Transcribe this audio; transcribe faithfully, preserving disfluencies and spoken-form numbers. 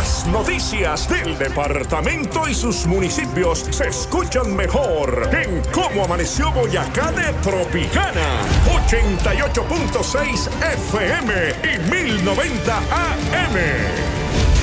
Las noticias del departamento y sus municipios se escuchan mejor en Cómo Amaneció Boyacá de Tropicana. ochenta y ocho punto seis F M y mil noventa A M.